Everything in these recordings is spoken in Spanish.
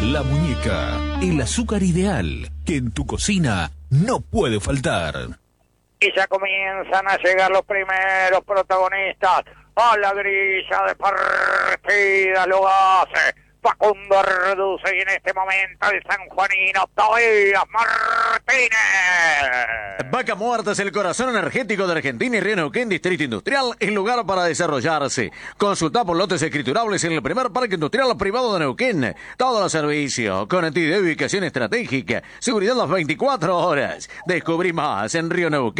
La Muñeca, el azúcar ideal que en tu cocina no puede faltar. Y ya comienzan a llegar los primeros protagonistas a la grilla de partida. Lo hace Facundo Reduce y en este momento el sanjuanino Tobías Martínez. Vaca Muerta es el corazón energético de Argentina y Río Neuquén, Distrito Industrial, el lugar para desarrollarse. Consulta por lotes escriturables en el primer parque industrial privado de Neuquén. Todos los servicios, conectividad y ubicación estratégica, seguridad las 24 horas. Descubrí más en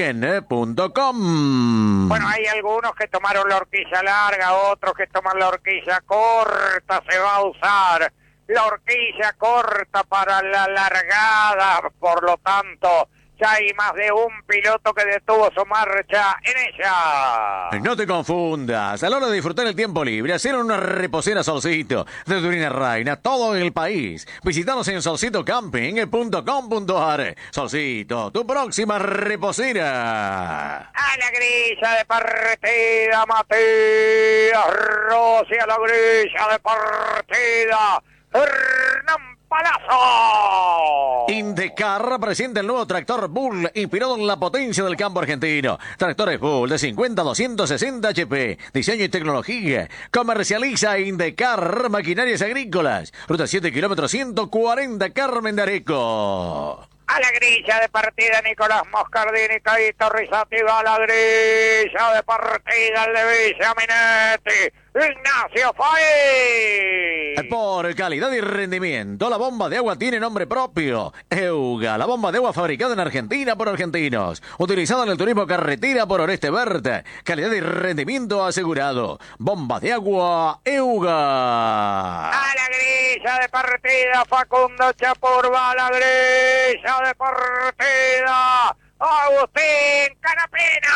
rioneuquén.com. Bueno, hay algunos que tomaron la horquilla larga, otros que toman la horquilla corta. Se va a usar la horquilla corta para la largada, por lo tanto ya hay más de un piloto que detuvo su marcha en ella. No te confundas, a la hora de disfrutar el tiempo libre, hacer una reposera Solcito de Turina Reina, todo el país. Visítanos en solcitocamping.com.ar. Solcito, tu próxima reposera. A la grilla de partida, Matías Rossi, a la grilla de partida, Hernán Palazzo. Indecar presenta el nuevo tractor Bull, inspirado en la potencia del campo argentino. Tractores Bull de 50 a 260 HP. Diseño y tecnología. Comercializa Indecar Maquinarias Agrícolas. Ruta 7 kilómetros 140, Carmen de Areco. A la grilla de partida, Nicolás Moscardini, Caito Rizzati, va a la grilla de partida, el de Villa Minetti, Ignacio Fay. Por calidad y rendimiento, la bomba de agua tiene nombre propio. Euga, la bomba de agua fabricada en Argentina por argentinos. Utilizada en el turismo carretera por Oreste Verde. Calidad y rendimiento asegurado. Bomba de agua Euga. A la grilla de partida, Facundo Chapur, va a la grilla de partida, Agustín Canapino.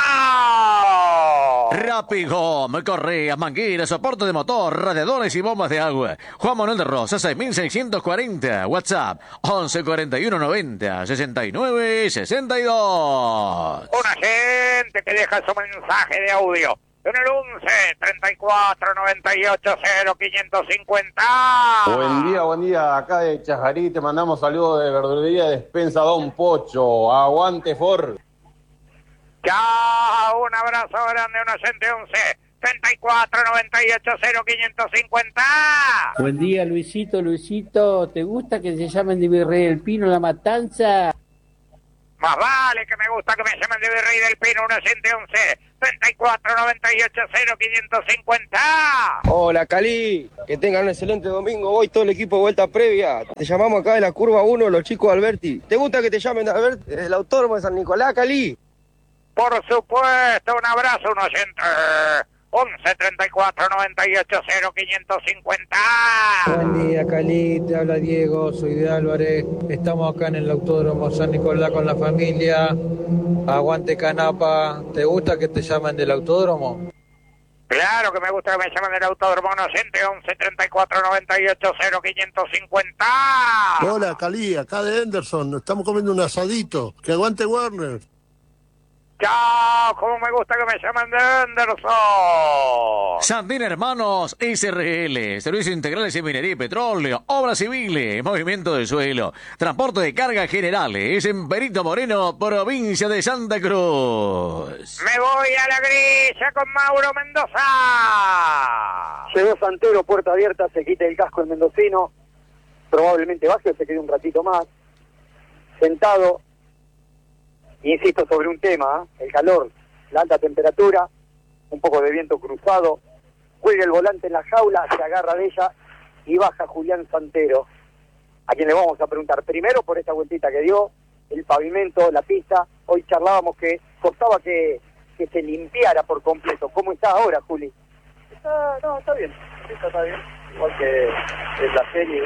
Rapigom, correas, mangueras, soporte de motor, radiadores y bombas de agua. Juan Manuel de Rosa, 6640. WhatsApp, 1141 90 69 62. Una gente que deja su mensaje de audio en el 11 34 98 0 550. Buen día, acá de Chajarí te mandamos saludos de verdulería Despensa Don Pocho, aguante Ford. Chao, un abrazo grande, un oyente 11 34 98 0 550. Buen día, Luisito, ¿te gusta que se llamen de Virrey del Pino La Matanza? Más vale que me gusta que me llamen de Virrey del Pino, un oyente 11 34 98 0 550. Hola, Cali, que tengan un excelente domingo. Hoy todo el equipo de Vuelta Previa. Te llamamos acá de la Curva 1, los chicos de Alberti. ¿Te gusta que te llamen de Alberti, el autódromo de San Nicolás, Cali? Por supuesto, un abrazo, un oyente 11 34 98 0 550. Buen día, Cali, te habla Diego, soy de Álvarez. Estamos acá en el Autódromo San Nicolás con la familia. Aguante Canapa. ¿Te gusta que te llamen del autódromo? Claro que me gusta que me llamen del autódromo, un oyente 11 34 98 0 550. Hola, Cali, acá de Henderson. Estamos comiendo un asadito. Que aguante Werner. Chao, como me gusta que me llamen de Anderson. Sandín Hermanos SRL, servicios integrales en minería y petróleo, obras civiles, movimiento de suelo, transporte de cargas generales en Perito Moreno, provincia de Santa Cruz. Me voy a la grilla con Mauro Mendoza. Llegó Santero, puerta abierta, se quita el casco el mendocino, probablemente baje o se quede un ratito más, sentado. Insisto sobre un tema, el calor, la alta temperatura, un poco de viento cruzado, cuelga el volante en la jaula, se agarra de ella y baja Julián Santero, a quien le vamos a preguntar primero por esta vueltita que dio, el pavimento, la pista. Hoy charlábamos que costaba que se limpiara por completo. ¿Cómo está ahora, Juli? Está bien, está bien, igual que en la serie,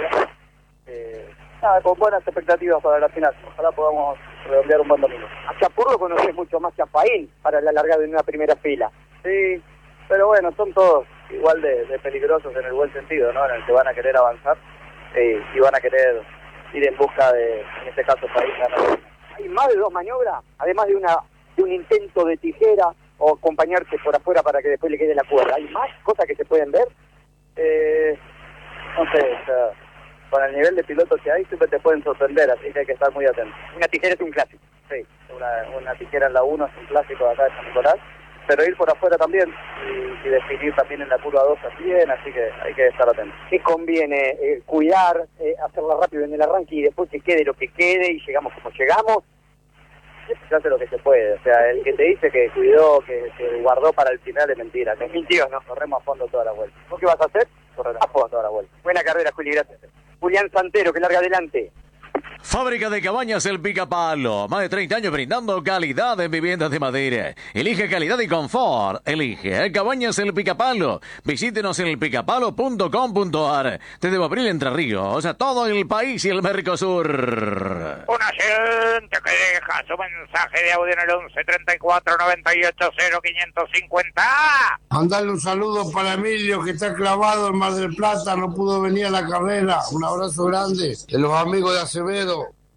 con buenas expectativas para la final. Ojalá podamos redondear un buen domingo. A Chapur lo conoces mucho más que a Faín para la largada en una primera fila. Sí, pero bueno, son todos igual de peligrosos en el buen sentido, ¿no? En el que van a querer avanzar y van a querer ir en busca de, en este caso, Faín ganar. ¿Hay más de dos maniobras? Además de un intento de tijera o acompañarse por afuera para que después le quede la cuerda. ¿Hay más cosas que se pueden ver? No sé, o sea, con el nivel de pilotos que hay, siempre te pueden sorprender, así que hay que estar muy atento. Una tijera es un clásico. Sí, una tijera en la 1 es un clásico de acá de San Nicolás, pero ir por afuera también y definir también en la curva 2 también, así que hay que estar atento. ¿Qué conviene? Cuidar, hacerla rápido en el arranque y después que quede lo que quede y llegamos como llegamos. Se hace lo que se puede, o sea, el que te dice que cuidó, que se guardó para el final es mentira. Es mintió, ¿no? Corremos a fondo toda la vuelta. ¿Vos qué vas a hacer? Correr a fondo toda la vuelta. Buena carrera, Juli, gracias. Julián Santero, que larga adelante. Fábrica de Cabañas El Picapalo. Más de 30 años brindando calidad en viviendas de madera. Elige calidad y confort. Elige Cabañas El Picapalo. Visítenos en elpicapalo.com.ar. Desde abril Entre Ríos, a todo el país y el Mercosur. Una gente que deja su mensaje de audio en el 11 34 98 0550. Mandale un saludo para Emilio, que está clavado en Mar del Plata, no pudo venir a la carrera. Un abrazo grande de los amigos de Acevedo.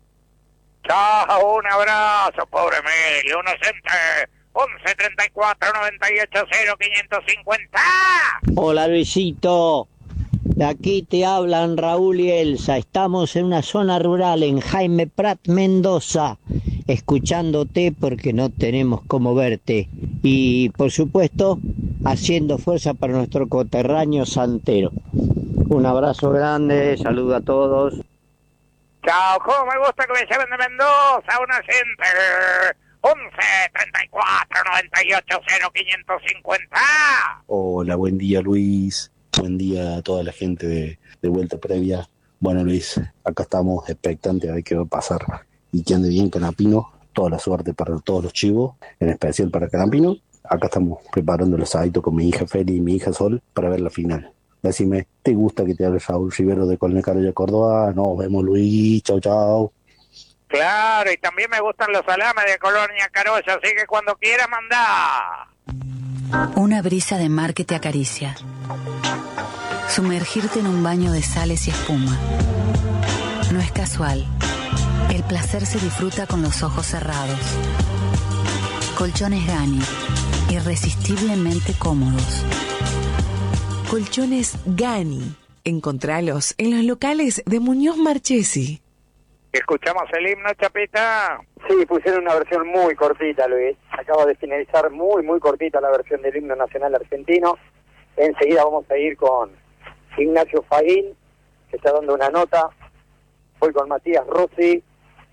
Chao, un abrazo, pobre Emilio, un oyente. 11 34 98 0550. Hola Luisito, de aquí te hablan Raúl y Elsa. Estamos en una zona rural en Jaime Prat, Mendoza, escuchándote porque no tenemos cómo verte. Y por supuesto, haciendo fuerza para nuestro coterráneo Santero. Un abrazo grande, saludo a todos. Chao, cómo me gusta que me llamen de Mendoza, un oyente. 11 34 98 0550. Hola, buen día Luis, buen día a toda la gente de Vuelta Previa. Bueno Luis, acá estamos expectantes a ver qué va a pasar y que ande bien Canapino, toda la suerte para todos los chivos, en especial para Canapino. Acá estamos preparando el asadito con mi hija Feli y mi hija Sol para ver la final. Decime, ¿te gusta que te hable Raúl Rivero de Colnecario de Córdoba? Nos vemos Luis, chau chau. Claro, y también me gustan los salames de Colonia Carolla, así que cuando quiera mandá. Una brisa de mar que te acaricia. Sumergirte en un baño de sales y espuma. No es casual. El placer se disfruta con los ojos cerrados. Colchones Gani, irresistiblemente cómodos. Colchones Gani. Encontralos en los locales de Muñoz Marchesi. ¿Escuchamos el himno, Chapita? Sí, pusieron una versión muy cortita, Luis. Acabo de finalizar muy cortita la versión del himno nacional argentino. Enseguida vamos a ir con Ignacio Faín, que está dando una nota. Voy con Matías Rossi,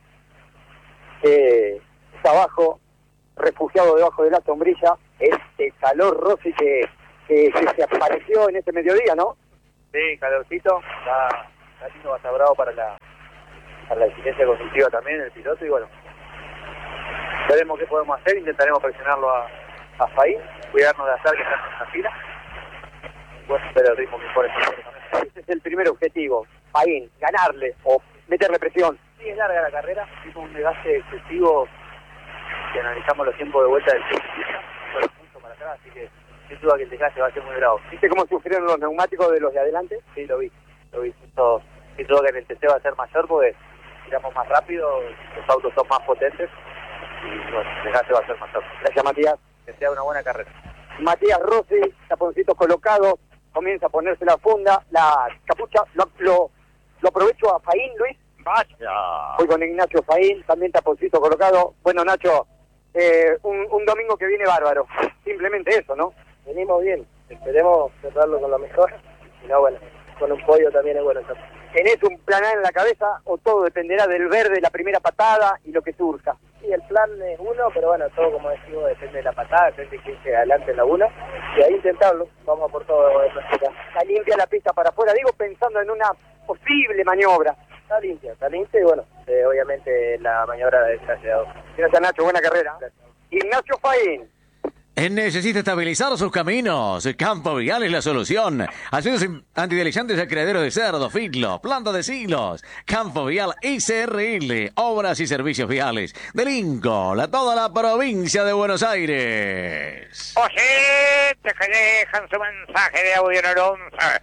que está abajo, refugiado debajo de la sombrilla. Este calor, Rossi, que se apareció en este mediodía, ¿no? Sí, calorcito, está lindo, va a estar bravo para la exigencia conductiva también el piloto y bueno, veremos qué podemos hacer, intentaremos presionarlo a Faín, cuidarnos de hacer que está en la fila, bueno, pero el ritmo que pone. Ese es el primer objetivo, Faín, ganarle o meterle presión. Sí, es larga la carrera, tipo un desgaste excesivo, si analizamos los tiempos de vuelta del ciclista, fueron mucho para atrás, así que sin duda que el desgaste va a ser muy bravo. ¿Viste cómo sufrieron los neumáticos de los de adelante? Sí, lo vi, sin duda que en el TC va a ser mayor porque tiramos más rápido, los autos son más potentes y bueno, el desgaste va a ser mayor. Gracias, Matías. Que sea una buena carrera. Matías Rossi, taponcitos colocados, comienza a ponerse la funda, la capucha, lo aprovecho a Faín, Luis. Vaya. Voy con Ignacio Faín, también taponcito colocado. Bueno, Nacho, un domingo que viene bárbaro. Simplemente eso, ¿no? Venimos bien, esperemos cerrarlo con lo mejor. Y no, bueno, con un podio también es bueno. ¿Tenés un plan A en la cabeza o todo dependerá del verde, la primera patada y lo que surja? Sí, el plan es uno, pero bueno, todo como decimos depende de la patada, depende de quién se adelante en la una. Y ahí intentarlo, vamos a por todo. Está limpia la pista para afuera, digo pensando en una posible maniobra. Está limpia y bueno, obviamente la maniobra de desgraciado. Gracias, Nacho, buena carrera. Gracias. Ignacio Faín. Necesita estabilizar sus caminos. Campo Vial es la solución. Acciones antideslizantes a criaderos de cerdo, fitlo, planta de silos. Campo Vial SRL, obras y servicios viales. De Lincoln a toda la provincia de Buenos Aires. Oyentes que dejan su mensaje de audio en el 11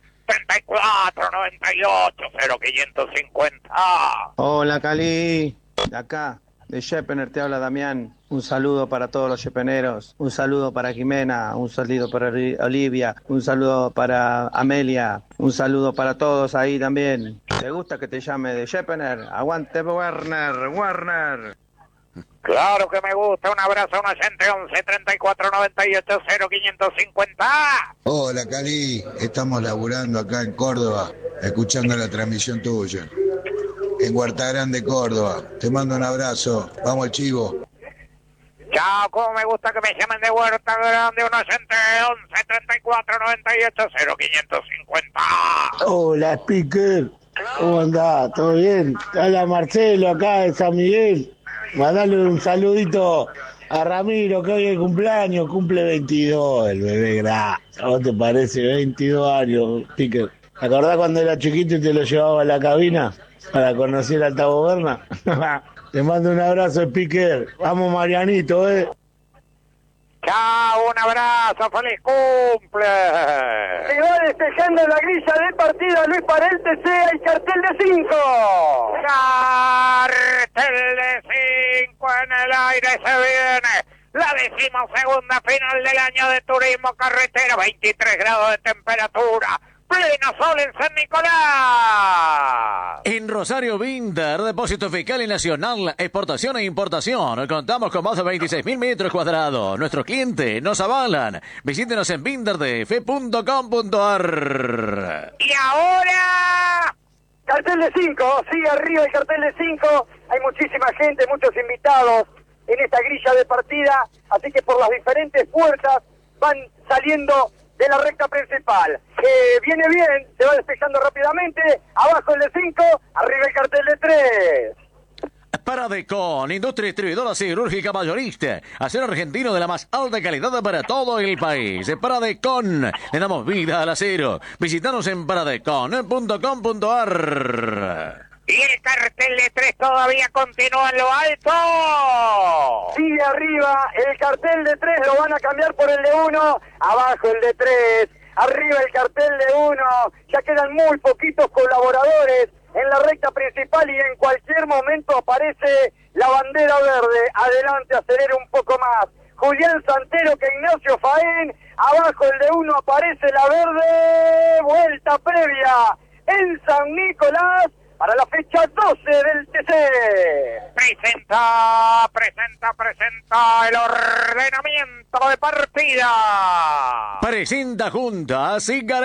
34 98 0550. Hola, Cali. De acá, De Shepener te habla Damián. Un saludo para todos los shepeneros. Un saludo para Jimena. Un saludo para Olivia. Un saludo para Amelia. Un saludo para todos ahí también. ¿Te gusta que te llame de Shepener? Aguante Werner. Claro que me gusta. Un abrazo a un oyente 11 34 98 0550. Hola Cali, estamos laburando acá en Córdoba, escuchando la transmisión tuya. En Huerta Grande, Córdoba. Te mando un abrazo. Vamos al chivo. Chao, como me gusta que me llamen de Huerta Grande, un oyente 11 34 98 0550. Hola, Speaker. ¿Cómo andás? ¿Todo bien? Hola, Marcelo, acá de San Miguel. Mandale un saludito a Ramiro, que hoy es cumpleaños, cumple 22, el bebé gracias. ¿A vos te parece? 22 años, Speaker. ¿Te acordás cuando era chiquito y te lo llevaba a la cabina para conocer al Tabo Berna? Te mando un abrazo, Speaker. Vamos, Marianito, Chao, un abrazo, feliz cumple. Se va despejando la grilla de partida Luis para el TC, el cartel de 5. Cartel de 5 en el aire, se viene la 12ª final del año de turismo carretera, 23 grados de temperatura. Pleno sol en San Nicolás. En Rosario Binder, depósito fiscal y nacional, exportación e importación. Contamos con más de 26.000 metros cuadrados. Nuestros clientes nos avalan. Visítenos en binderdf.com.ar. Y ahora... Cartel de 5, sigue arriba el cartel de 5. Hay muchísima gente, muchos invitados en esta grilla de partida. Así que por las diferentes puertas van saliendo de la recta principal. Viene bien, se va despejando rápidamente. Abajo el de 5, arriba el cartel de 3. Paradecon, industria distribuidora siderúrgica mayorista. Acero argentino de la más alta calidad para todo el país. Paradecon, le damos vida al acero. Visítanos en paradecon.com.ar. Y el cartel de 3 todavía continúa en lo alto. Sigue arriba, el cartel de 3 lo van a cambiar por el de 1. Abajo el de 3, arriba el cartel de 1. Ya quedan muy poquitos colaboradores en la recta principal y en cualquier momento aparece la bandera verde. Adelante, acelera un poco más. Julián Santero que Ignacio Faén. Abajo el de 1 aparece la verde. Vuelta previa en San Nicolás para la fecha 12 del TC. Presenta el ordenamiento de partida. Presenta junta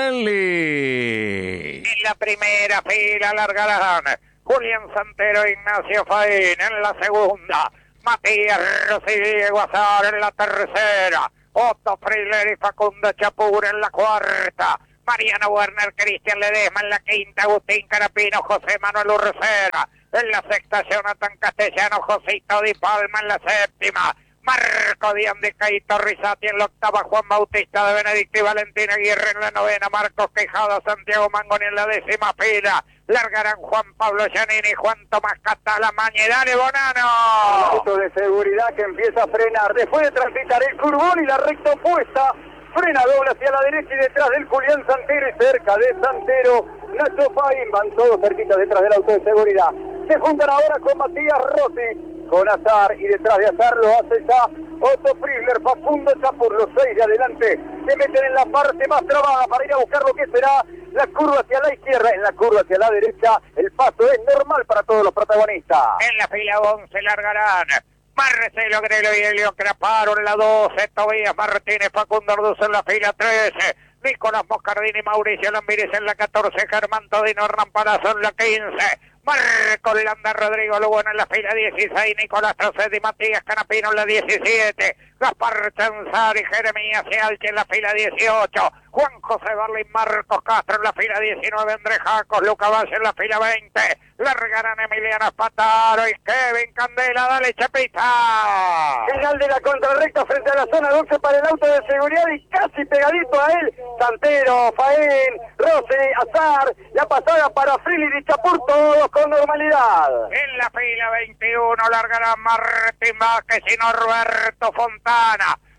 Cigarelli. En la primera fila largarán Julián Santero e Ignacio Faín. En la segunda, Matías Rossi y Diego Azar. En la tercera, Otto Friler y Facundo Chapur. En la cuarta, Mariano Werner, Cristian Ledesma. En la quinta, Agustín Carapino, José Manuel Urcera. En la sexta, Jonathan Castellano, Josito Di Palma. En la séptima, Marco Díaz de Caito Rizati. En la octava, Juan Bautista de Benedicto y Valentín Aguirre. En la novena, Marcos Quijada, Santiago Mangoni. En la décima fila largarán Juan Pablo Giannini, Juan Tomás Catala, Mañedale Bonano. Auto de seguridad que empieza a frenar. Después de transitar el curvón y la recta opuesta, frena doble hacia la derecha y detrás del Julián Santero y cerca de Santero, Nacho Faín. Van todos cerquita detrás del auto de seguridad. Se juntan ahora con Matías Rossi, con Azar, y detrás de Azar lo hace ya Otto Friedler, Facundo Chapur. Los 6 de adelante se meten en la parte más trabada para ir a buscar lo que será la curva hacia la izquierda. En la curva hacia la derecha el paso es normal para todos los protagonistas. En la fila 11 largarán Marcelo Grelo y Helio Craparo. En la 12, Tobías Martínez, Facundo Orduzo. En la fila 13, Nicolás Moscardini, Mauricio Lambiris. En la 14, Germán Todino Ramparazo. En la 15, Marcos Landa, Rodrigo Lugo. En la fila 16, Nicolás Trocedi, Matías Canapino. En la 17, Gaspar Chanzari, Jeremías Alche. En la fila 18, Juan José Barlin, Marcos Castro. En la fila 19, Andrés Jacos, Luca Valle. En la fila 20, largarán Emiliano Espataro y Kevin Candela. Dale, Chapita. Final de la contrarrecta frente a la zona 12 para el auto de seguridad y casi pegadito a él, Santero, Faén, Rossi, Azar. La pasada para Frilly y Chapur, todos con normalidad. En la fila 21 largarán Martín Vázquez y Norberto Fontana.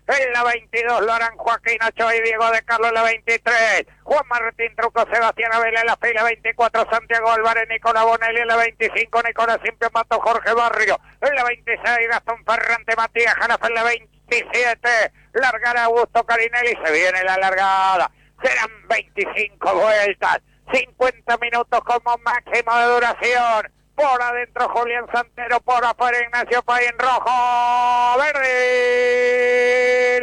En la 22 lo harán Joaquín Ochoa y Diego de Carlos en la 23. Juan Martín Truco, Sebastián Abel en la fila 24. Santiago Álvarez, Nicolás Bonelli en la 25. Nicolás Simpio Mato, Jorge Barrio en la 26. Gastón Ferrante, Matías Jalafa en la 27. Largará Augusto Carinelli. Se viene la largada. Serán 25 vueltas. 50 minutos como máximo de duración. Por adentro Julián Santero, por afuera Ignacio Paín, rojo, verde,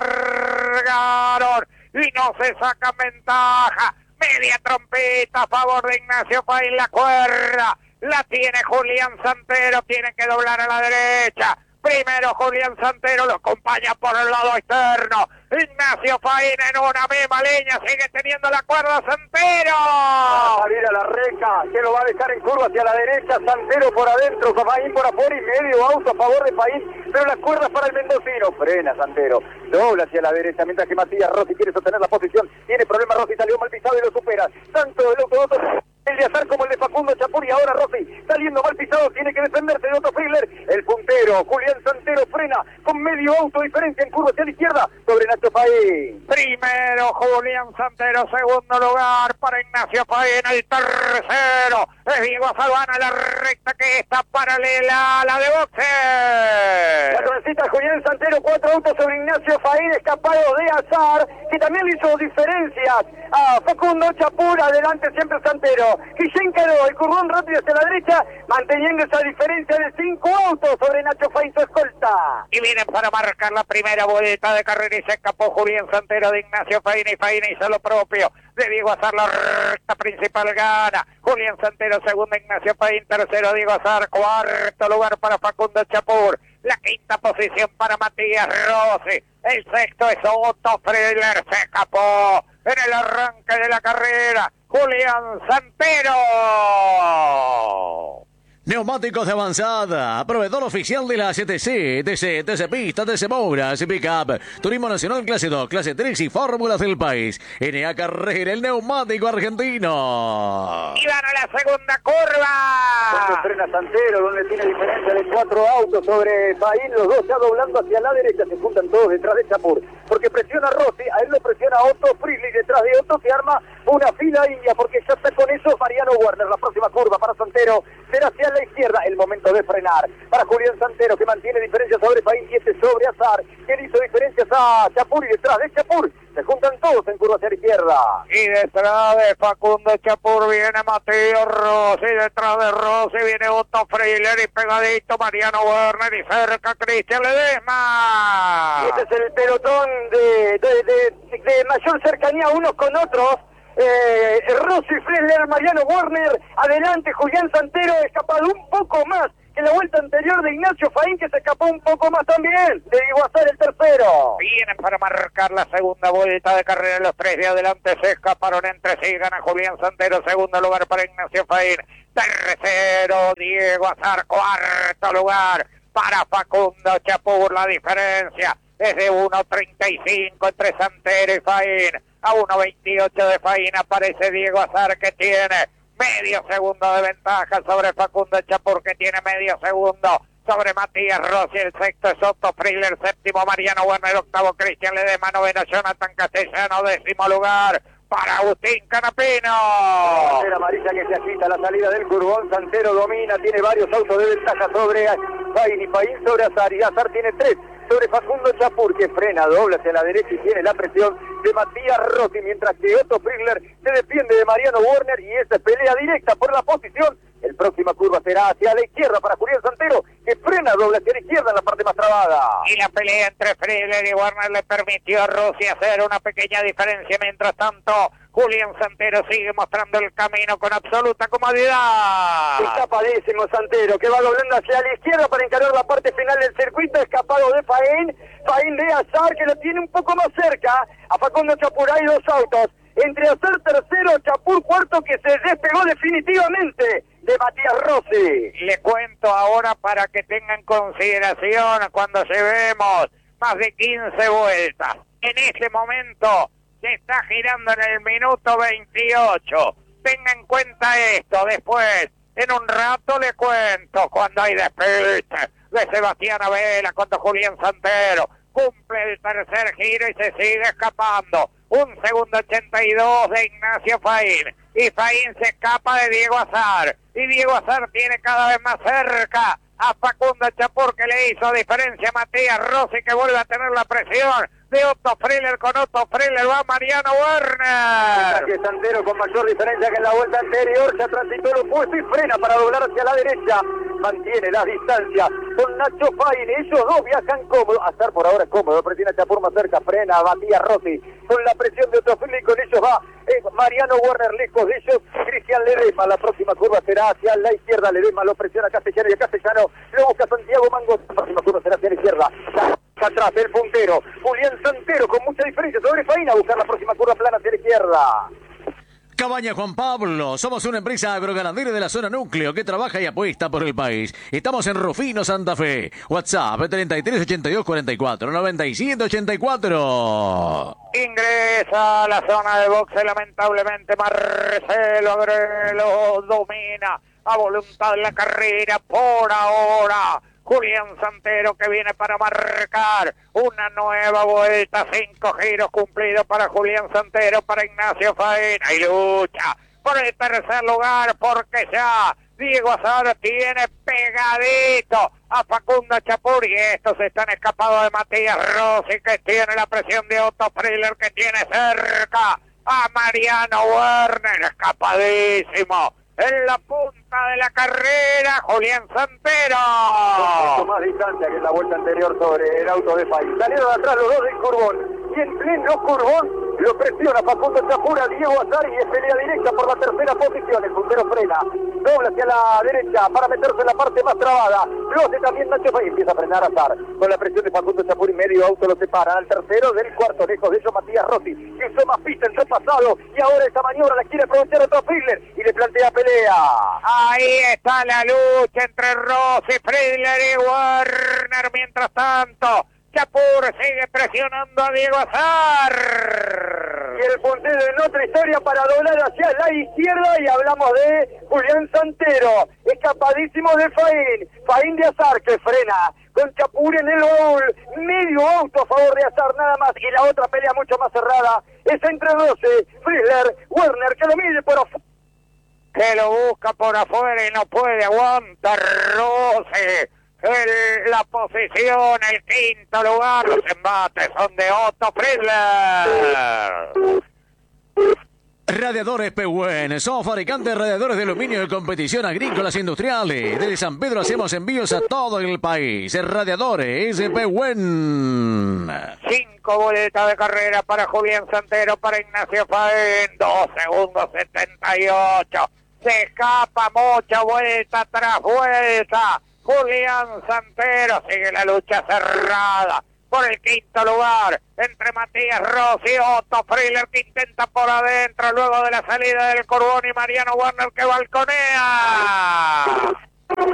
largaron y no se saca ventaja. Media trompeta a favor de Ignacio Paín, la cuerda la tiene Julián Santero, tiene que doblar a la derecha. Primero Julián Santero, lo acompaña por el lado externo. Ignacio Faín en una misma línea, sigue teniendo la cuerda Santero. Va a salir a la reja, que lo va a dejar en curva hacia la derecha. Santero por adentro, Faín por afuera y medio auto a favor de Faín, pero las cuerdas para el mendocino. Frena Santero, dobla hacia la derecha, mientras que Matías Rossi quiere sostener la posición. Tiene problemas Rossi, salió mal pisado y lo supera. Tanto el auto el de Azar como el de Facundo Chapur, y ahora Rossi saliendo mal pisado, tiene que defenderse de Otto Friedler. El puntero Julián Santero frena con medio auto diferencia en curva hacia la izquierda sobre Nacho Faín. Primero Julián Santero, segundo lugar para Ignacio Faín, el tercero es Diego Salvana, la recta que está paralela a la de boxe. La transita Julián Santero, 4 autos sobre Ignacio Faín, escapado de Azar, que también le hizo diferencias a Facundo Chapur. Adelante siempre Santero, que ya encaró el curvón rápido hacia la derecha, manteniendo esa diferencia de 5 autos sobre Nacho Faín, su escolta. Y vienen para marcar la primera vuelta de carrera y se escapó Julián Santero de Ignacio Faín, y Faín hizo lo propio de Diego Azar. La recta principal gana Julián Santero, segundo Ignacio Faín, tercero Diego Azar, cuarto lugar para Facundo Chapur, la quinta posición para Matías Rossi, el sexto es Otto Friedler, se escapó en el arranque de la carrera Julián Santero. Neumáticos de avanzada, proveedor oficial de la ACTC, TC Pistas, TC Mouras y Pickup, Turismo Nacional Clase 2, Clase 3 y Fórmulas del país. NA Carrera, el neumático argentino. Y van a la segunda curva. Donde frena Santero, donde tiene diferencia de 4 autos sobre Faín, los dos ya doblando hacia la derecha, se juntan todos detrás de Chapur, porque presiona a Rossi, a él lo presiona Otto Friedler, detrás de Otto se arma una fila india, porque ya está con eso Mariano Werner. La próxima curva para Santero será hacia la izquierda, el momento de frenar para Julián Santero, que mantiene diferencias sobre Faín, 7 sobre Azar, que le hizo diferencias a Chapur, y detrás de Chapur se juntan todos en curva hacia la izquierda. Y detrás de Facundo Chapur viene Matías Rossi, detrás de Rossi viene Otto Friedler y pegadito Mariano Werner, y cerca Cristian Ledesma. Este es el pelotón de mayor cercanía unos con otros. Rossi, Friedler, Mariano Werner, adelante Julián Santero, escapado un poco más que la vuelta anterior de Ignacio Faín, que se escapó un poco más también de Iguazar, el tercero. Vienen para marcar la segunda vuelta de carrera, los tres de adelante se escaparon entre sí, gana Julián Santero, segundo lugar para Ignacio Faín, tercero Diego Azar, cuarto lugar para Facundo Chapur. La diferencia es de 1.35 entre Santero y Faín. A 1.28 de Faín aparece Diego Azar, que tiene medio segundo de ventaja sobre Facundo Chapur, que tiene medio segundo sobre Matías Rossi. El sexto es Otto Friedler, séptimo Mariano Werner, octavo Cristian Ledesma, noveno Jonathan Castellano, décimo lugar para Agustín Canapino. Bandera amarilla que se agita a la salida del curvón. Santero domina, tiene varios autos de ventaja sobre Faín, y Faín sobre Azar, y Azar tiene 3 sobre Facundo Chapur, que frena, dobla hacia la derecha y tiene la presión de Matías Rossi, mientras que Otto Friedler se defiende de Mariano Werner, y esta pelea directa por la posición. El próxima curva será hacia la izquierda para Julián Santero, que frena, dobla hacia la izquierda en la parte más trabada. Y la pelea entre Friedler y Werner le permitió a Rossi hacer una pequeña diferencia. Mientras tanto, Julián Santero sigue mostrando el camino con absoluta comodidad. Escapa décimo Santero, que va doblando hacia la izquierda para encarar la parte final del circuito, escapado de Faín. Faín de Azar, que lo tiene un poco más cerca a Facundo Chapur. Hay dos autos, entre Azar tercero, Chapur cuarto, que se despegó definitivamente de Matías Rossi. Le cuento ahora para que tengan consideración cuando llevemos más de 15 vueltas. En este momento se está girando en el minuto 28. Tenga en cuenta esto. Después, en un rato le cuento cuando hay despiste de Sebastián Abela, cuando Julián Santero cumple el tercer giro y se sigue escapando. 1 segundo 82 de Ignacio Faín. Y Faín se escapa de Diego Azar. Y Diego Azar tiene cada vez más cerca a Facundo Chapur, que le hizo diferencia a Matías Rossi, que vuelve a tener la presión de Otto Friller. Con Otto Friller va Mariano Werner. Aquí Santero con mayor diferencia que en la vuelta anterior. Ya transitó el opuesto y frena para doblar hacia la derecha. Mantiene las distancias con Nacho Faín. Ellos dos viajan cómodos. Azar por ahora cómodo, pero tiene a Chapur más cerca. Frena a Matías Rossi con la presión de Otto Friller. Con ellos va Mariano Werner, lejos de ellos Cristian Ledesma. La próxima curva será hacia la izquierda. Ledesma lo presiona a Castellano y a Castellano lo busca Santiago Mango. La próxima curva será hacia la izquierda. Atrás el puntero Julián Santero con mucha diferencia sobre Faín a buscar la próxima curva plana hacia la izquierda. Cabaña Juan Pablo, somos una empresa agroganadera de la zona núcleo que trabaja y apuesta por el país. Estamos en Rufino, Santa Fe. WhatsApp 33 82 44 97 84. Ingresa a la zona de boxe, lamentablemente Marcelo Agrelo domina a voluntad la carrera por ahora. Julián Santero, que viene para marcar una nueva vuelta, 5 giros cumplidos para Julián Santero, para Ignacio Faín. Hay lucha por el tercer lugar, porque ya Diego Azar tiene pegadito a Facundo Chapur, y estos están escapados de Matías Rossi, que tiene la presión de Otto Friller, que tiene cerca a Mariano Werner, escapadísimo. En la punta de la carrera, Julián Santero. Mucho más distancia que en la vuelta anterior sobre el auto de Faín. Salieron de atrás los dos del Curbón. Y en pleno Curbón lo presiona Facundo Chapur a Diego Azar y es pelea directa por la tercera posición. El puntero frena, dobla hacia la derecha para meterse en la parte más trabada. Lo hace también Nacho Faín. Empieza a frenar Azar. Con la presión de Facundo Chapur y medio auto lo separa. Al tercero del cuarto, lejos de ellos Matías Rossi, que usó más pista en su pasado. Y ahora esa maniobra la quiere aprovechar otro Friller y le plantea pelea. Ahí está la lucha entre Rossi, Friller y Werner. Mientras tanto, Chapur sigue presionando a Diego Azar. Y el puntero en otra historia para doblar hacia la izquierda, y hablamos de Julián Santero, escapadísimo de Faín. Faín de Azar, que frena con Chapur en el gol, medio auto a favor de Azar nada más, y la otra pelea mucho más cerrada es entre 12, Friller, Werner, que lo mide por afuera, que lo busca por afuera y no puede, aguantar Rossi. La posición, el quinto lugar, los embates son de Otto Friller. Radiadores Pehuen, somos fabricantes de radiadores de aluminio de competición agrícolas e industriales. Desde San Pedro hacemos envíos a todo el país. Radiadores Pehuen. 5 vueltas de carrera para Julián Santero, para Ignacio Faín. 2 segundos 78. Se escapa mucha vuelta tras vuelta. Julián Santero, sigue la lucha cerrada por el quinto lugar entre Matías Rossi y Otto Friller, que intenta por adentro luego de la salida del Curbón, y Mariano Werner, que balconea.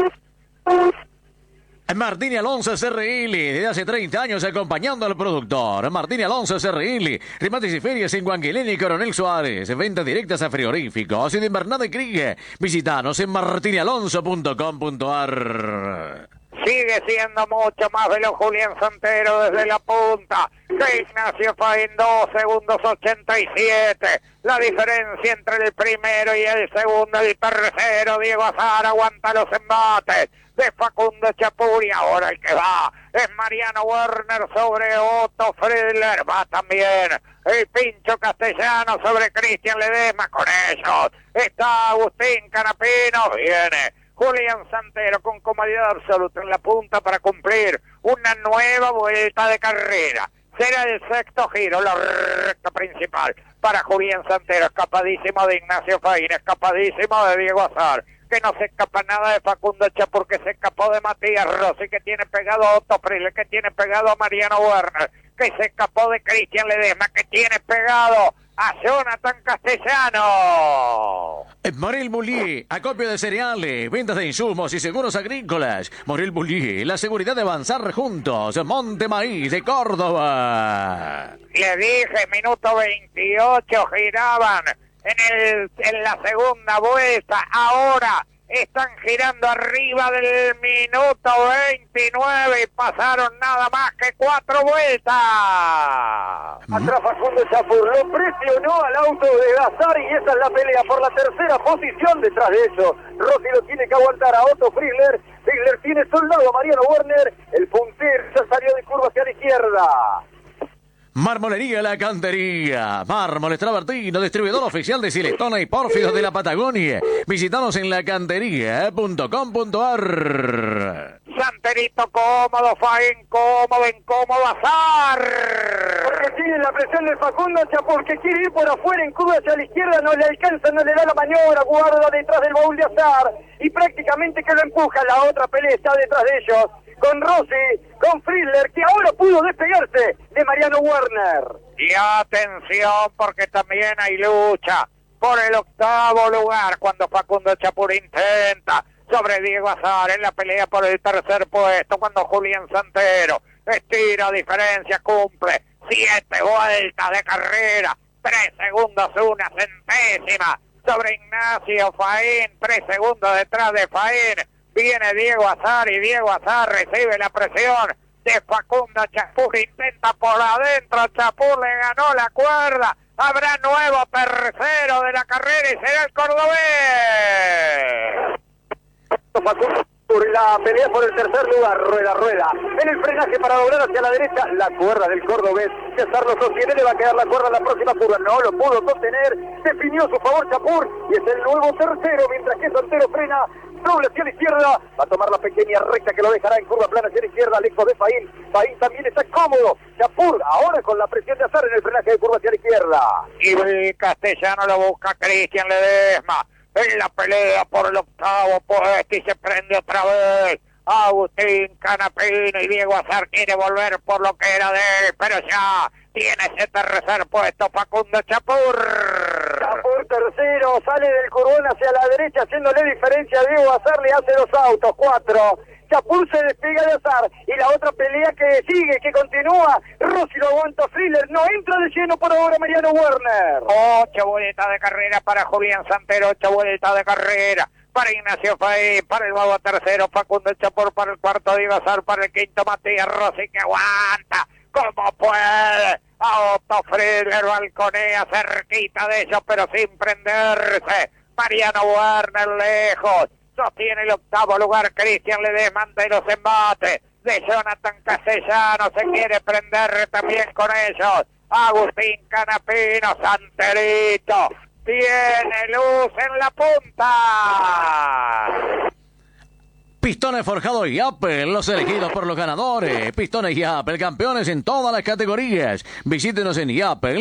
Martín Alonso CRL, desde hace 30 años acompañando al productor. Martín Alonso CRL, remates y ferias en Guanguilén y Coronel Suárez. Ventas directas a frigoríficos y de Invernada y Krieg. Visítanos en martinialonso.com.ar. Sigue siendo mucho más veloz Julián Santero desde la punta de Ignacio Faín. 2 segundos 87. La diferencia entre el primero y el segundo. El tercero, Diego Azar, aguanta los embates de Facundo Chapur, y ahora el que va es Mariano Werner sobre Otto Friller. Va también el Pincho Castellano sobre Cristian Ledesma. Con ellos está Agustín Canapino. Viene Julián Santero con comodidad absoluta en la punta para cumplir una nueva vuelta de carrera. Será el sexto giro, la recta principal para Julián Santero. Escapadísimo de Ignacio Faín, escapadísimo de Diego Azar, que no se escapa nada de Facundo Chapur, que se escapó de Matías Rossi, que tiene pegado a Otto Friller, que tiene pegado a Mariano Werner, que se escapó de Cristian Ledesma, que tiene pegado a Jonathan Castellano. Morel Bullier, acopio de cereales, ventas de insumos y seguros agrícolas. Morel Bullier, la seguridad de avanzar juntos. Monte Maíz de Córdoba. Le dije, minuto 28, giraban en la segunda vuelta. Ahora Están girando arriba del minuto 29 y pasaron nada más que 4 vueltas. Atrás Facundo Chapur lo presionó al auto de Gazar y esa es la pelea por la tercera posición. Detrás de ellos, Rossi lo tiene que aguantar a Otto Friedler. Friedler tiene soldado a Mariano Werner. El puntero ya salió de curva hacia la izquierda. Marmolería La Cantería. Mármoles Travertino, distribuidor oficial de Siletona y Pórfidos de la Patagonia. Visítanos en lacantería.com.ar. Santerito cómodo, Faín cómodo, incómodo, Azar. Porque tiene la presión de Facundo Chapur, que quiere ir por afuera en curva hacia la izquierda, no le alcanza, no le da la maniobra, guarda detrás del baúl de Azar y prácticamente que lo empuja. La otra pelea está detrás de ellos, con Rossi, con Friedler, que ahora pudo despegarse de Mariano Werner. Y atención, porque también hay lucha por el octavo lugar cuando Facundo Chapur intenta sobre Diego Azar en la pelea por el tercer puesto, cuando Julián Santero estira diferencia, cumple 7 vueltas de carrera, 3 segundos, 1 centésima sobre Ignacio Faín, 3 segundos detrás de Faín. Viene Diego Azar y Diego Azar recibe la presión de Facundo Chapur, intenta por adentro, Chapur le ganó la cuerda, habrá nuevo tercero de la carrera y será el cordobés. Facundo, la pelea por el tercer lugar, rueda, en el frenaje para doblar hacia la derecha, la cuerda del cordobés, César lo sostiene, le va a quedar la cuerda en la próxima curva, no lo pudo sostener, definió su favor Chapur, y es el nuevo tercero, mientras que Santero frena, doble hacia la izquierda, va a tomar la pequeña recta que lo dejará en curva plana hacia la izquierda, lejos de Faín, Faín también está cómodo, Chapur ahora con la presión de Azar en el frenaje de curva hacia la izquierda. Y el Castellano lo busca Cristian Ledesma en la pelea por el octavo puesto y se prende otra vez Agustín Canapino, y Diego Azar quiere volver por lo que era de él, pero ya tiene ese tercer puesto Facundo Chapur. Chapur tercero, sale del curvón hacia la derecha haciéndole diferencia a Diego Azar, le hace 2 autos, 4. Chapur se despega de Azar y la otra pelea que sigue, que continúa, Rossi lo aguanta, Friedler no entra de lleno por ahora Mariano Werner. 8 vueltas de carrera para Julián Santero, 8 vueltas de carrera para Ignacio Faín, para el nuevo tercero Facundo Chapur, para el cuarto Diego Azar, para el quinto Matías Rossi, que aguanta como puede a Otto Friedler, balconea cerquita de ellos pero sin prenderse. Mariano Werner lejos, sostiene el octavo lugar Cristian Ledesma de los embates de Jonathan Castellano, se quiere prender también con ellos Agustín Canapino, Santerito tiene luz en la punta. Pistones Forjado y Apple, los elegidos por los ganadores. Pistones y Apple, campeones en todas las categorías. Visítenos en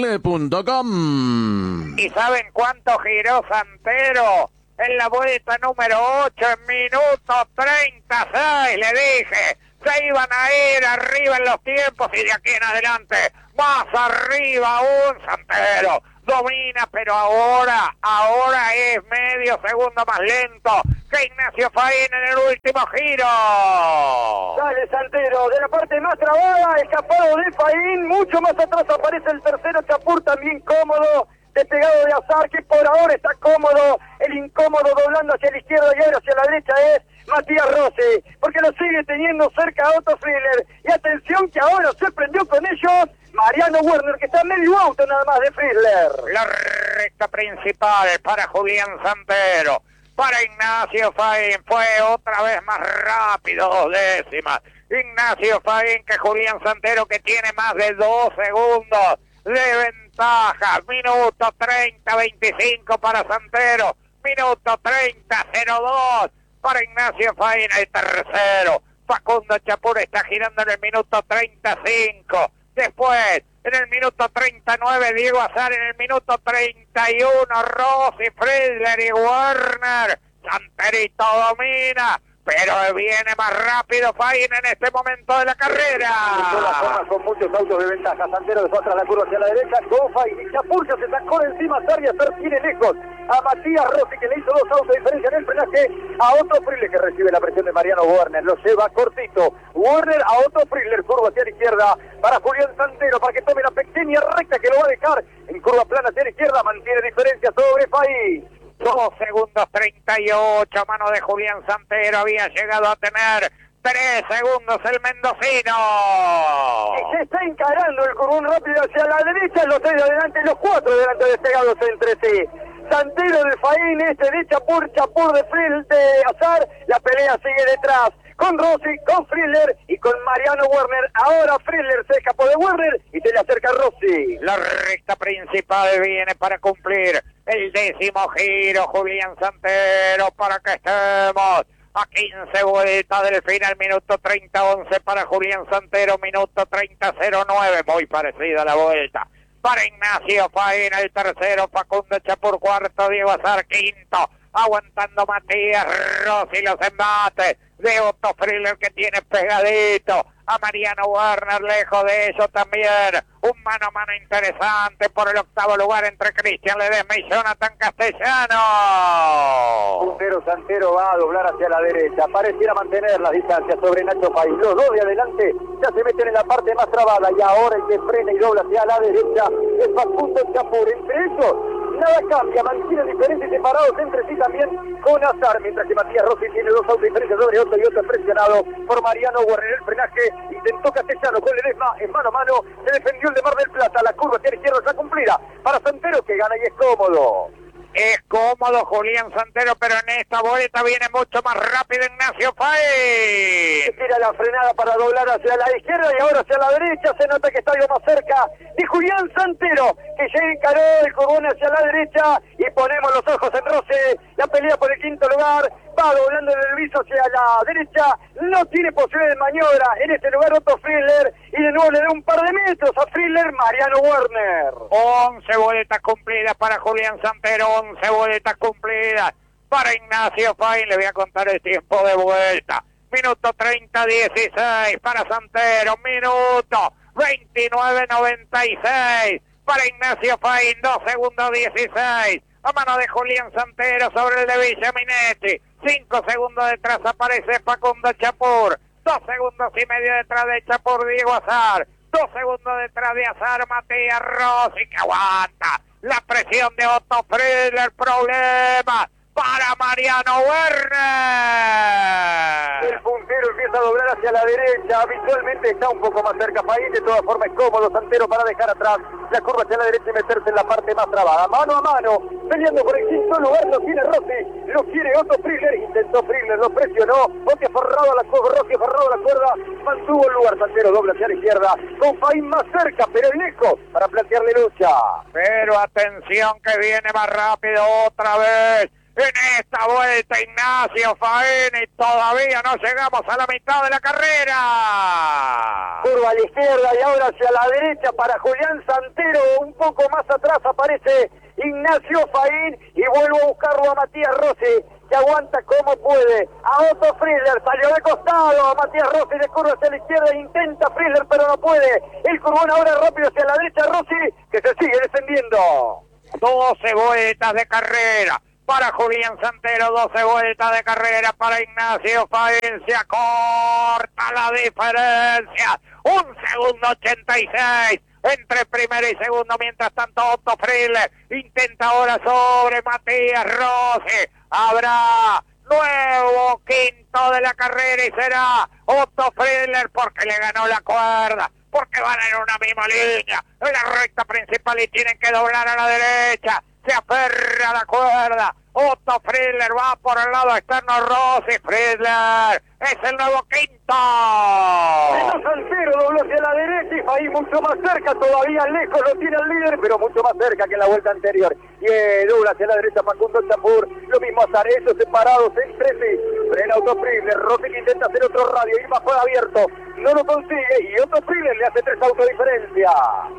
yapple.com. ¿Y saben cuánto giró Santero en la vuelta número 8 en minuto 36? Le dije, se iban a ir arriba en los tiempos y de aquí en adelante más arriba aún. Santero domina, pero ahora es medio segundo más lento que Ignacio Faín en el último giro. Sale Santero de la parte más trabada, escapado de Faín, mucho más atrás aparece el tercero Chapur, también cómodo, despegado de Azar, que por ahora está cómodo, el incómodo doblando hacia la izquierda y ahora hacia la derecha es Matías Rossi, porque lo sigue teniendo cerca a Otto Friedler, y atención que ahora se prendió con ellos Mariano Werner, que está medio auto nada más de Friedler. La recta principal para Julián Santero, para Ignacio Faín, fue otra vez más rápido, 2 décimas. Ignacio Faín que Julián Santero, que tiene más de 2 segundos de ventaja. Minuto 30-25 para Santero, minuto 30-02 para Ignacio Faín, el tercero. Facundo Chapur está girando en el minuto 35. Después, en el minuto 39, Diego Azar, en el minuto 31, Rossi, Friedler y Werner. Santerito domina, pero viene más rápido Faín en este momento de la carrera. Con muchos autos de ventaja, Santero dejó atrás la curva hacia la derecha, con Faín y Chapur se sacó de encima Azar, y Azar tiene lejos a Matías Rossi, que le hizo 2 autos de diferencia en el frenaje a Otto Friedler, que recibe la presión de Mariano Werner, lo lleva cortito Werner a Otto Friedler, curva hacia la izquierda para Julián Santero, para que tome la pequeña recta que lo va a dejar en curva plana hacia la izquierda, mantiene diferencia sobre Faín. 2 segundos 38, mano de Julián Santero, había llegado a tener 3 segundos el mendocino. Y se está encarando el Curvón rápido hacia la derecha, los 3 de adelante, los 4 de adelante despegados entre sí. Santero de Faín, de Chapur de frente de Azar, la pelea sigue detrás. Con Rossi, con Friedler y con Mariano Werner. Ahora Friedler se escapó de Werner y se le acerca Rossi. La recta principal viene para cumplir el 10º giro. Julián Santero para que estemos a 15 vueltas del final. Minuto 30-11 para Julián Santero. Minuto 30-09. Muy parecida la vuelta. Para Ignacio Faena, el tercero. Facundo Chapur, cuarto. Diego Azar, quinto. Aguantando Matías Rossi los embates de Otto Friedler, que tiene pegadito a Mariano Werner. Lejos de eso también un mano a mano interesante por el 8º lugar entre Cristian Ledesma y Jonathan Castellano. Puntero Santero va a doblar hacia la derecha, pareciera mantener la distancia sobre Nacho Faín. Los dos de adelante ya se meten en la parte más trabada y ahora el que frena y dobla hacia la derecha es Facundo Chapur. Entre ellos nada cambia, mantienen diferentes separados entre sí también con Azar, mientras que Matías Rossi tiene 2 autos diferentes sobre Otto y Otto presionado por Mariano Werner. El frenaje intentó Castellano con Ledesma en mano a mano, se defendió el de Mar del Plata, la curva hacia la izquierda está cumplida para Santero, que gana y es cómodo. Es cómodo Julián Santero, pero en esta vuelta viene mucho más rápido Ignacio Faín. Tira la frenada para doblar hacia la izquierda y ahora hacia la derecha. Se nota que está algo más cerca de Julián Santero, que llega encaró el Curvón hacia la derecha y ponemos los ojos en roce. La pelea por el 5º lugar. Va doblando en el viso hacia la derecha, no tiene posibilidad de maniobra en este lugar Otto Friedler, y de nuevo le da un par de metros a Friedler, Mariano Werner. 11 vueltas cumplidas para Julián Santero, 11 vueltas cumplidas para Ignacio Faín. Le voy a contar el tiempo de vuelta. Minuto 30-16 para Santero, minuto 29-96 para Ignacio Faín, 2 segundos 16. A mano de Julián Santero sobre el de Villaminetti. 5 segundos detrás aparece Facundo Chapur. 2 segundos y medio detrás de Chapur Diego Azar. 2 segundos detrás de Azar Matías Rossi, que aguanta la presión de Otto Friedler. Problema para Mariano Werner. El puntero empieza a doblar hacia la derecha, habitualmente está un poco más cerca Faín, de todas formas es cómodo Santero para dejar atrás la curva hacia la derecha y meterse en la parte más trabada. Mano a mano, peleando por el 5º lugar, lo tiene Rossi, lo quiere Otto Friedler, intentó Friedler, lo presionó, Rossi aferrado a la cuerda, mantuvo el lugar. Santero dobla hacia la izquierda, con Faín más cerca, pero lejos para plantearle lucha. Pero atención que viene más rápido otra vez. En esta vuelta Ignacio Faín y todavía no llegamos a la mitad de la carrera. Curva a la izquierda y ahora hacia la derecha para Julián Santero. Un poco más atrás aparece Ignacio Faín y vuelvo a buscarlo a Matías Rossi, que aguanta como puede. A Otto Friedler, salió de costado a Matías Rossi, de curva hacia la izquierda, intenta Friedler pero no puede. El curvón ahora rápido hacia la derecha, Rossi, que se sigue defendiendo. 12 vueltas de carrera para Julián Santero, 12 vueltas de carrera para Ignacio Faín. Se acorta la diferencia. 1 segundo 86 entre primero y segundo. Mientras tanto Otto Friedler intenta ahora sobre Matías Rossi. Habrá nuevo quinto de la carrera y será Otto Friedler, porque le ganó la cuerda, porque van en una misma línea en la recta principal y tienen que doblar a la derecha. Se aferra a la cuerda. Otto Friedler va por el lado externo. Rossi. Friedler es el nuevo quinto. Santero dobló hacia la derecha y Faín mucho más cerca, todavía lejos lo tiene el líder, pero mucho más cerca que en la vuelta anterior. Y dobla hacia la derecha Facundo Chapur, lo mismo Azar, ellos separados entre sí. Frena Otto Friedler, Rossi que intenta hacer otro radio, ir más por abierto, no lo consigue y Otto Friedler le hace 3 autos de diferencia.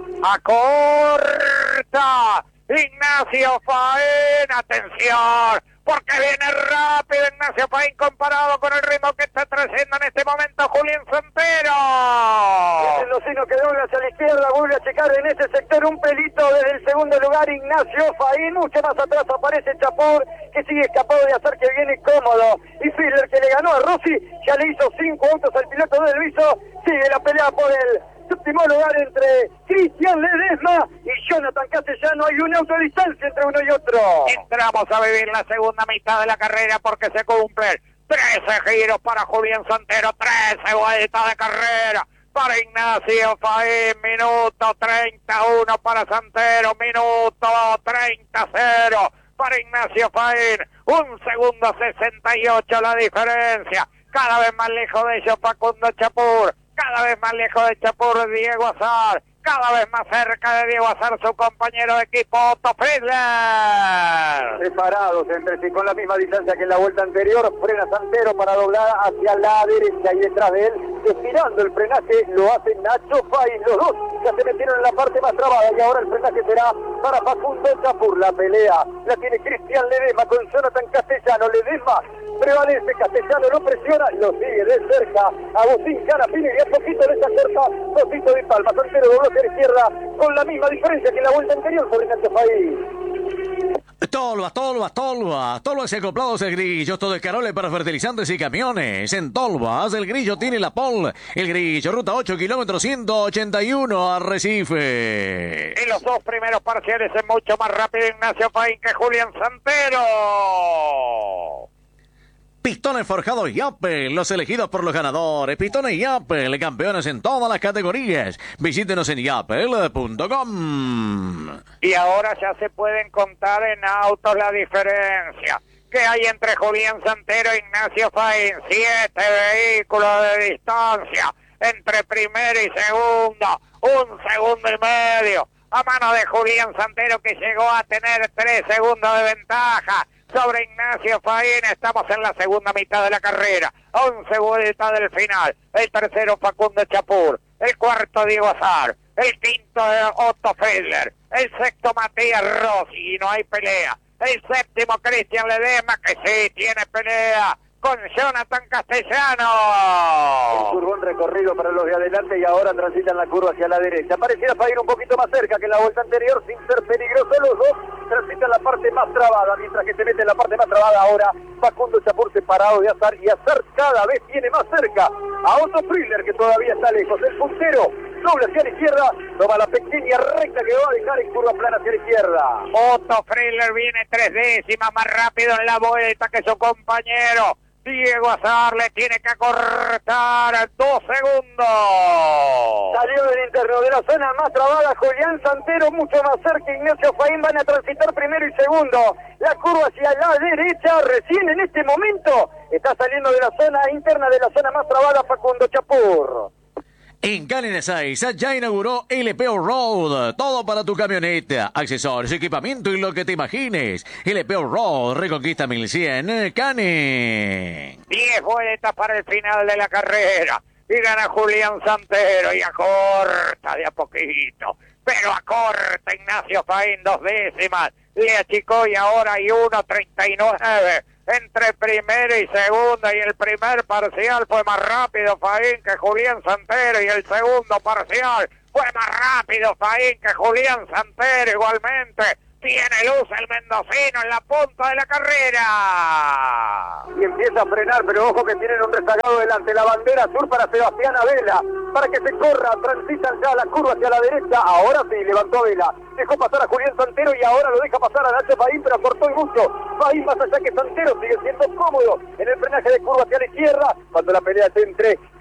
Acorta Ignacio Faín, atención, porque viene rápido Ignacio Faín comparado con el ritmo que está trayendo en este momento Julián Santero. Es el docino que dobla hacia la izquierda, vuelve a checar en ese sector un pelito desde el segundo lugar Ignacio Faín. Mucho más atrás aparece Chapur, que sigue escapado de Azar, que viene cómodo. Y Friedler, que le ganó a Rossi, ya le hizo 5 autos al piloto del viso. Sigue la pelea por el séptimo lugar entre Cristian Ledesma y Jonathan Castellano. Hay una autodistancia entre uno y otro. Entramos a vivir la segunda mitad de la carrera porque se cumplen 13 giros para Julián Santero, 13 vueltas de carrera para Ignacio Faín, minuto 31 para Santero, minuto 30-0 para Ignacio Faín, 1 segundo 68 la diferencia, cada vez más lejos de ellos Facundo Chapur, cada vez más lejos de Chapur Diego Azar, cada vez más cerca de Diego Azar su compañero de equipo Otto Friedler. Separados entre sí con la misma distancia que en la vuelta anterior, frena Santero para doblar hacia la derecha y detrás de él, estirando el frenaje, lo hace Nacho Faín. Los dos ya se metieron en la parte más trabada y ahora el frenaje será para Facundo Chapur. La pelea la tiene Cristian Ledesma con Jonathan Castellano. Ledesma prevalece, Castellano lo presiona, lo sigue de cerca Agustín Canapino y a poquito les acerca Josito Di Palma. Santero dobló hacia la izquierda con la misma diferencia que en la vuelta anterior sobre Nacho Faín. Tolvas y acoplados el Grillo, todo es Carole para fertilizantes y camiones. En Tolvas, el Grillo tiene la pole. El Grillo, ruta 8, kilómetro 181, Arrecife. Y los dos primeros parciales es mucho más rápido Ignacio Faín que Julián Santero. Pistones forjados Yapel, los elegidos por los ganadores. Pistones Yapel, campeones en todas las categorías. Visítenos en yapel.com. Y ahora ya se pueden contar en autos la diferencia que hay entre Julián Santero e Ignacio Faín. 7 vehículos de distancia entre primero y segundo. 1 segundo y medio a mano de Julián Santero, que llegó a tener 3 segundos de ventaja sobre Ignacio Faín. Estamos en la segunda mitad de la carrera, 11 vueltas del final. El tercero Facundo Chapur, el cuarto Diego Azar, el quinto Otto Friedler, el sexto Matías Rossi, y no hay pelea. El séptimo Cristian Ledesma, que sí tiene pelea con Jonathan Castellano. Un turbón recorrido para los de adelante y ahora transitan la curva hacia la derecha. Pareciera Faín un poquito más cerca que en la vuelta anterior sin ser peligroso. Los dos transitan la parte más trabada, mientras que se mete en la parte más trabada ahora Facundo Chapur separado de Azar, y Azar cada vez tiene más cerca a Otto Friedler, que todavía está lejos. El puntero doble hacia la izquierda, toma la pequeña recta que va a dejar en curva plana hacia la izquierda. Otto Friedler viene 3 décimas más rápido en la vuelta que su compañero Diego Azar. Le tiene que acortar 2 segundos. Salió del interno de la zona más trabada Julián Santero, mucho más cerca Ignacio Faín. Van a transitar primero y segundo la curva hacia la derecha. Recién en este momento está saliendo de la zona interna de la zona más trabada Facundo Chapur. En Canines 6 ya inauguró LPO Road, todo para tu camioneta, accesorios, equipamiento y lo que te imagines. LPO Road, Reconquista 1100, Canines. 10 vueltas para el final de la carrera y gana Julián Santero, y acorta de a poquito, pero acorta Ignacio Faín 2 décimas, le achicó y ahora hay 1.39 entre primera y segunda, y el primer parcial fue más rápido Faín que Julián Santero, y el segundo parcial fue más rápido Faín que Julián Santero igualmente. Tiene luz el mendocino en la punta de la carrera. Y empieza a frenar, pero ojo que tienen un rezagado delante. La bandera azul para Sebastián Vela, para que se corra, transitan ya la curva hacia la derecha. Ahora sí, levantó Vela, dejó pasar a Julián Santero y ahora lo deja pasar a Nacho Faín, pero acortó el mucho. Faín más allá que Santero, sigue siendo cómodo en el frenaje de curva hacia la izquierda, cuando la pelea es entre